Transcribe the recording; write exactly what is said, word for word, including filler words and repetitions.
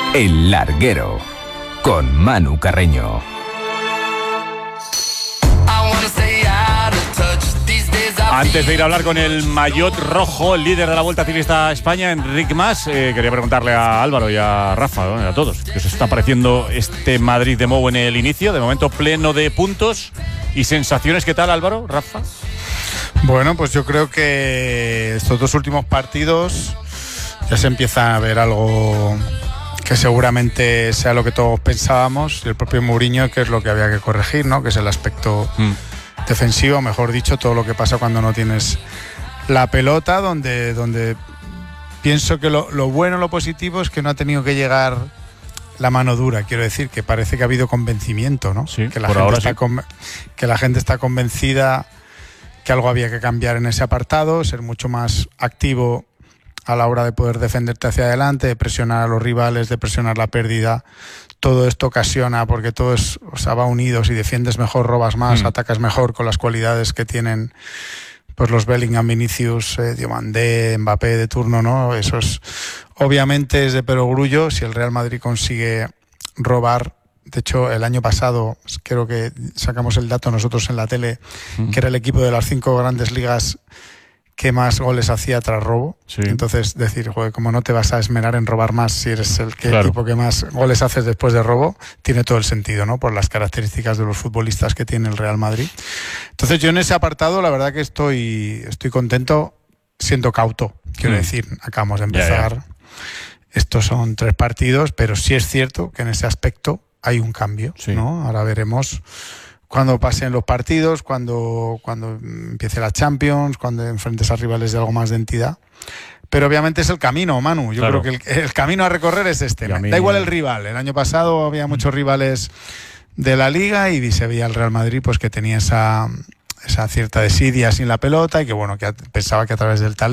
El Larguero, con Manu Carreño. Antes de ir a hablar con el maillot rojo, el líder de la Vuelta Ciclista a España, Enric Mas, eh, quería preguntarle a Álvaro y a Rafa, ¿no? a todos, ¿qué os está pareciendo este Madrid de Mou en el inicio? De momento pleno de puntos y sensaciones. ¿Qué tal, Álvaro, Rafa? Bueno, pues yo creo que estos dos últimos partidos ya se empieza a ver algo que seguramente sea lo que todos pensábamos, y el propio Mourinho, que es lo que había que corregir, ¿no? Que es el aspecto mm. defensivo, mejor dicho, todo lo que pasa cuando no tienes la pelota, donde, donde pienso que lo, lo bueno, lo positivo es que no ha tenido que llegar la mano dura. Quiero decir que parece que ha habido convencimiento, ¿no? Sí, que, la por gente ahora está sí. con, que la gente está convencida que algo había que cambiar en ese apartado, ser mucho más activo a la hora de poder defenderte hacia adelante, de presionar a los rivales, de presionar la pérdida. Todo esto ocasiona, porque todo es, o sea, va unido. Si defiendes mejor, robas más, mm. atacas mejor con las cualidades que tienen pues los Bellingham, Vinicius, eh, Diomandé, Mbappé de turno, ¿no? Eso es, obviamente es de perogrullo si el Real Madrid consigue robar. De hecho, el año pasado, creo que sacamos el dato nosotros en la tele, mm. que era el equipo de las cinco grandes ligas que más goles hacía tras robo. Sí. Entonces, decir, joder, como no te vas a esmerar en robar más si eres el que, claro. equipo que más goles haces después de robo, tiene todo el sentido, ¿no? Por las características de los futbolistas que tiene el Real Madrid. Entonces, yo en ese apartado, la verdad que estoy, estoy contento, siendo cauto. Quiero mm. decir, acabamos de empezar. Yeah, yeah. Estos son tres partidos, pero sí es cierto que en ese aspecto hay un cambio, sí. ¿no? Ahora veremos cuando pasen los partidos, cuando, cuando empiece la Champions, cuando enfrentes a rivales de algo más de entidad. Pero obviamente es el camino, Manu. Yo claro. creo que el, el camino a recorrer es este. Mí... Da igual el rival. El año pasado había muchos rivales de la Liga y se veía el Real Madrid pues que tenía esa, esa cierta desidia sin la pelota y que bueno, que pensaba que a través del talento